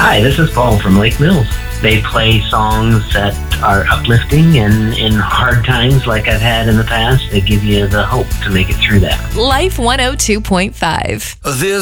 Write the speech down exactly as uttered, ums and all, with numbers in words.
Hi, this is Paul from Lake Mills. They play songs that are uplifting, and in hard times like I've had in the past, they give you the hope to make it through that. Life one oh two point five. This